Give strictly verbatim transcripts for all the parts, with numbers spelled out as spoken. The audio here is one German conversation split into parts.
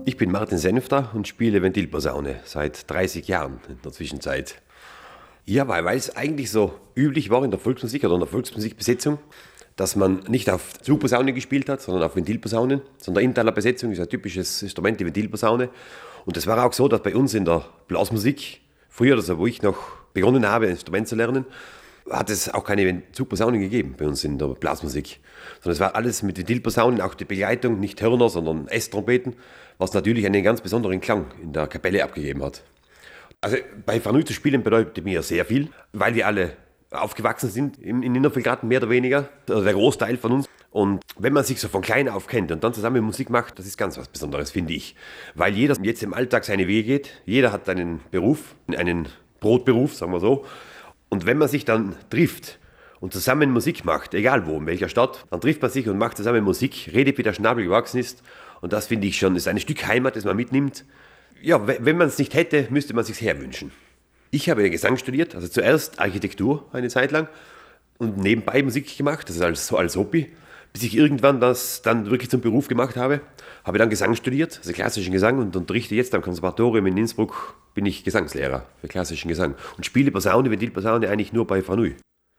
Ich bin Martin Senfter und spiele Ventilposaune seit dreißig Jahren in der Zwischenzeit. Ja, weil, weil es eigentlich so üblich war in der Volksmusik oder in der Volksmusikbesetzung, dass man nicht auf Zugposaune gespielt hat, sondern auf Ventilposaunen. So in der Intaler-Besetzung ist ein typisches Instrument, die Ventilposaune. Und es war auch so, dass bei uns in der Blasmusik, früher, also wo ich noch begonnen habe, ein Instrument zu lernen, hat es auch keine Zugposaunen gegeben bei uns in der Blasmusik. Sondern es war alles mit Ventilposaunen, auch die Begleitung, nicht Hörner, sondern S-Trompeten, was natürlich einen ganz besonderen Klang in der Kapelle abgegeben hat. Also bei Franui zu spielen bedeutet mir sehr viel, weil wir alle aufgewachsen sind in, in Innervillgraten, mehr oder weniger, also der Großteil von uns. Und wenn man sich so von klein auf kennt und dann zusammen Musik macht, das ist ganz was Besonderes, finde ich. Weil jeder jetzt im Alltag seine Wege geht, jeder hat einen Beruf, einen Brotberuf, sagen wir so. Und wenn man sich dann trifft und zusammen Musik macht, egal wo, in welcher Stadt, dann trifft man sich und macht zusammen Musik, redet, wie der Schnabel gewachsen ist. Und das finde ich schon, ist ein Stück Heimat, das man mitnimmt. Ja, wenn man es nicht hätte, müsste man es sich herwünschen. Ich habe Gesang studiert, also zuerst Architektur eine Zeit lang und nebenbei Musik gemacht, das ist als, so als Hobby, bis ich irgendwann das dann wirklich zum Beruf gemacht habe. Habe dann Gesang studiert, also klassischen Gesang, und unterrichte jetzt am Konservatorium in Innsbruck, bin ich Gesangslehrer für klassischen Gesang und spiele Posaune, Ventilposaune eigentlich nur bei Franui.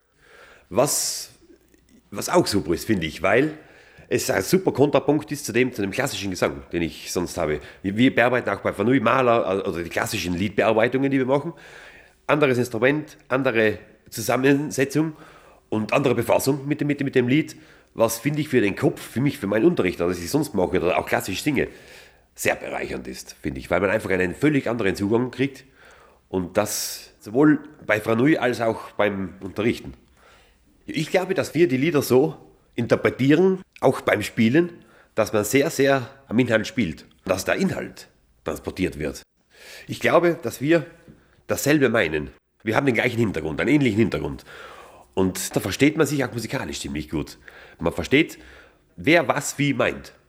Was, was auch super ist, finde ich, weil es ein super Kontrapunkt ist zu dem, zu dem klassischen Gesang, den ich sonst habe. Wir, wir bearbeiten auch bei Franui Maler, oder die klassischen Liedbearbeitungen, die wir machen. Anderes Instrument, andere Zusammensetzung und andere Befassung mit dem, mit dem, mit dem Lied, was finde ich für den Kopf, für mich, für meinen Unterricht, das ich sonst mache oder auch klassisch singe, sehr bereichernd ist, finde ich, weil man einfach einen völlig anderen Zugang kriegt und das sowohl bei Franui als auch beim Unterrichten. Ich glaube, dass wir die Lieder so interpretieren, auch beim Spielen, dass man sehr, sehr am Inhalt spielt, dass der Inhalt transportiert wird. Ich glaube, dass wir dasselbe meinen. Wir haben den gleichen Hintergrund, einen ähnlichen Hintergrund. Und da versteht man sich auch musikalisch ziemlich gut. Man versteht, wer was wie meint.